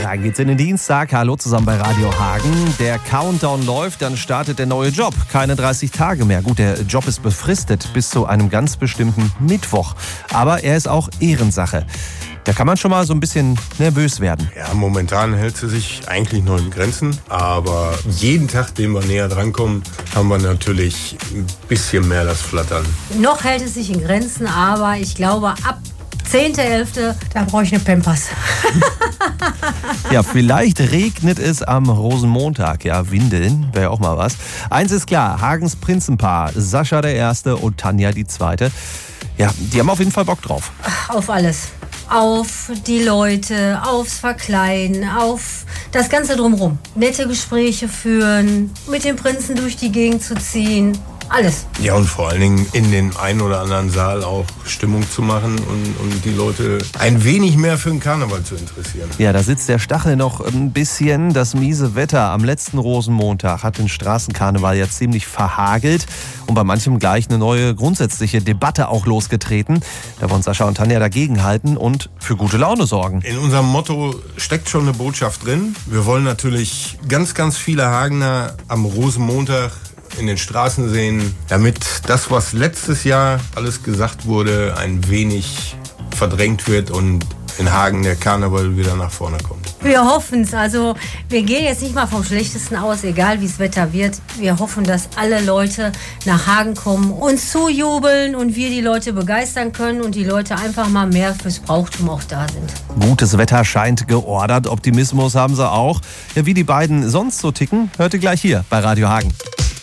Rein geht's in den Dienstag. Hallo zusammen bei Radio Hagen. Der Countdown läuft, dann startet der neue Job. Keine 30 Tage mehr. Gut, der Job ist befristet bis zu einem ganz bestimmten Mittwoch. Aber er ist auch Ehrensache. Da kann man schon mal so ein bisschen nervös werden. Ja, momentan hält sie sich eigentlich noch in Grenzen. Aber jeden Tag, den wir näher drankommen, haben wir natürlich ein bisschen mehr das Flattern. Noch hält es sich in Grenzen, aber ich glaube, ab 10.11., da brauche ich eine Pampers. Ja, vielleicht regnet es am Rosenmontag. Ja, Windeln wäre ja auch mal was. Eins ist klar, Hagens Prinzenpaar, Sascha der Erste und Tanja die Zweite. Ja, die haben auf jeden Fall Bock drauf. Auf alles. Auf die Leute, aufs Verkleiden, auf das Ganze drumherum. Nette Gespräche führen, mit dem Prinzen durch die Gegend zu ziehen. Alles. Ja, und vor allen Dingen in den einen oder anderen Saal auch Stimmung zu machen und die Leute ein wenig mehr für den Karneval zu interessieren. Ja, da sitzt der Stachel noch ein bisschen. Das miese Wetter am letzten Rosenmontag hat den Straßenkarneval ja ziemlich verhagelt und bei manchem gleich eine neue grundsätzliche Debatte auch losgetreten. Da wollen Sascha und Tanja dagegenhalten und für gute Laune sorgen. In unserem Motto steckt schon eine Botschaft drin. Wir wollen natürlich ganz, ganz viele Hagener am Rosenmontag in den Straßen sehen, damit das, was letztes Jahr alles gesagt wurde, ein wenig verdrängt wird und in Hagen der Karneval wieder nach vorne kommt. Wir hoffen es. Also wir gehen jetzt nicht mal vom Schlechtesten aus, egal wie das Wetter wird. Wir hoffen, dass alle Leute nach Hagen kommen, uns zujubeln und wir die Leute begeistern können und die Leute einfach mal mehr fürs Brauchtum auch da sind. Gutes Wetter scheint geordert. Optimismus haben sie auch. Ja, wie die beiden sonst so ticken, hört ihr gleich hier bei Radio Hagen.